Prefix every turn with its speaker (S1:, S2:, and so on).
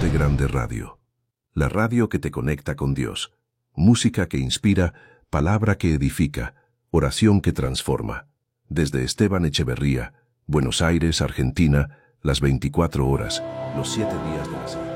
S1: Monte Grande Radio. La radio que te conecta con Dios. Música que inspira, palabra que edifica, oración que transforma. Desde Esteban Echeverría, Buenos Aires, Argentina, las 24 horas, los 7 días de la semana.